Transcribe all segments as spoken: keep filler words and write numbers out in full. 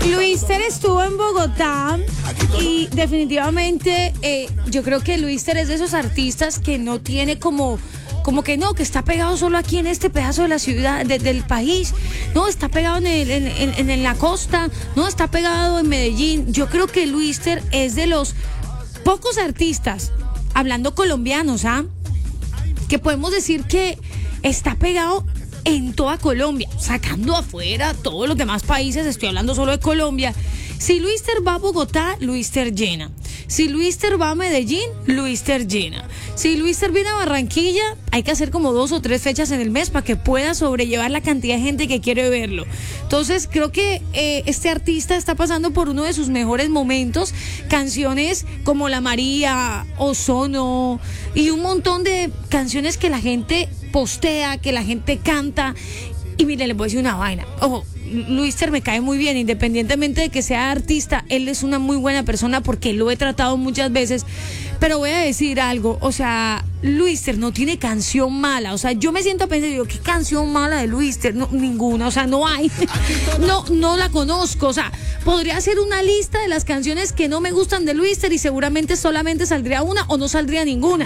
Luister estuvo en Bogotá y definitivamente eh, yo creo que Luister es de esos artistas que no tiene como... Como que no, que está pegado solo aquí en este pedazo de la ciudad, de, del país. No, está pegado en, el, en, en, en la costa. No, está pegado en Medellín. Yo creo que Luister es de los pocos artistas, hablando colombianos, ¿ah? Que podemos decir que está pegado en toda Colombia, sacando afuera todos los demás países. Estoy hablando solo de Colombia. Si Luister va a Bogotá, Luister llena. Si Luister va a Medellín, Luister llena. Si Luister viene a Barranquilla, hay que hacer como dos o tres fechas en el mes para que pueda sobrellevar la cantidad de gente que quiere verlo. Entonces, creo que eh, este artista está pasando por uno de sus mejores momentos. Canciones como La María, Ozono y un montón de canciones que la gente postea, que la gente canta. Y mire, les voy a decir una vaina. Ojo, Luister me cae muy bien, independientemente de que sea artista, él es una muy buena persona porque lo he tratado muchas veces. Pero voy a decir algo, o sea, Luister no tiene canción mala. O sea, yo me siento a pensar, digo, ¿qué canción mala de Luister? No, ninguna, o sea, no hay. No, no la conozco. O sea, podría hacer una lista de las canciones que no me gustan de Luister y seguramente solamente saldría una o no saldría ninguna.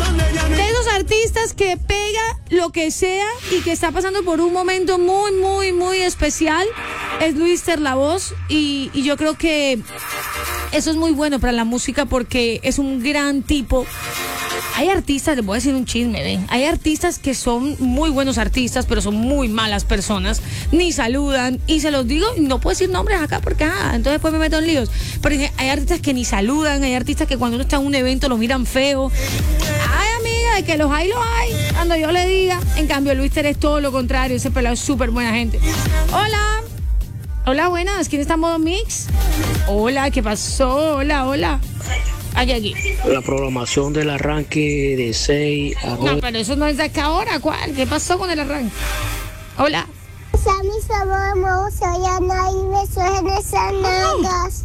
De esos artistas que pega lo que sea y que está pasando por un momento muy, muy, muy especial, es Luister la voz. Y, y yo creo que eso es muy bueno para la música porque es un gran tipo. Hay artistas, les voy a decir un chisme, ven. Hay artistas que son muy buenos artistas, pero son muy malas personas. Ni saludan, y se los digo, no puedo decir nombres acá porque ah, entonces después me meto en líos. Pero hay artistas que ni saludan, hay artistas que cuando uno está en un evento los miran feo. Ay, amiga, de que los hay, los hay. Cuando yo le diga, en cambio, Luister es todo lo contrario, ese pelado es súper buena gente. Hola. Hola, buenas, ¿quién está en modo mix? Hola, ¿qué pasó? Hola, hola. Aquí, aquí. La programación del arranque de seis a nueve. No, pero eso no es de acá ahora. ¿Cuál? ¿Qué pasó con el arranque? Hola. Sammy, somos, soy Ana y besos en esas nalgas.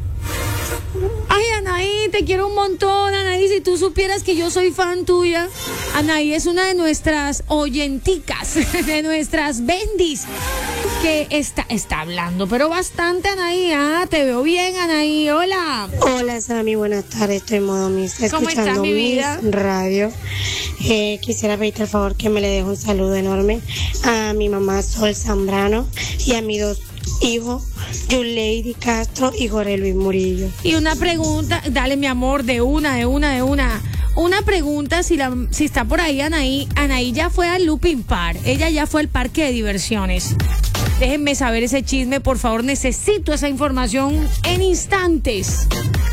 Ay, Anaí, te quiero un montón, Anaí. Si tú supieras que yo soy fan tuya. Anaí es una de nuestras oyenticas, de nuestras bendis, que está, está hablando, pero bastante, Anaí. Ah, te veo bien, Anaí. Hola. Hola, Sammy, buenas tardes. Estoy en modo Mix, ¿Cómo escuchando estás, mi vida? Mis radio. Eh, quisiera pedirte el favor que me le deje un saludo enorme a mi mamá Sol Zambrano y a mis dos hijos, Yuleidi Castro y Jorge Luis Murillo. Y una pregunta, dale, mi amor, de una, de una, de una. Una pregunta, si la si está por ahí Anaí. Anaí ya fue al Looping Park. Ella ya fue al parque de diversiones. Déjenme saber ese chisme, por favor. Necesito esa información en instantes.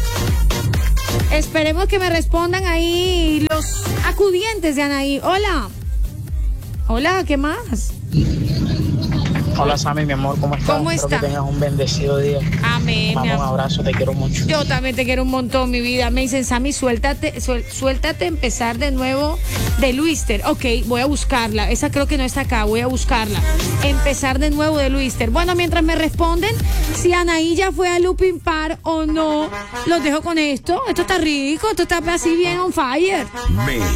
Esperemos que me respondan ahí los acudientes de Anaí. Hola. Hola, ¿qué más? Hola, Sammy, mi amor, ¿cómo estás? ¿Cómo Espero está? que tengas un bendecido día. Amén, mi Mamá, un amor. abrazo, te quiero mucho. Yo también te quiero un montón, mi vida. Me dicen, Sammy, suéltate, suel, suéltate empezar de nuevo de Luister. Ok, voy a buscarla. Esa creo que no está acá, voy a buscarla. Empezar de nuevo de Luister. Bueno, mientras me responden si Anaí ya fue a Looping Park o no, los dejo con esto. Esto está rico, esto está así bien on fire.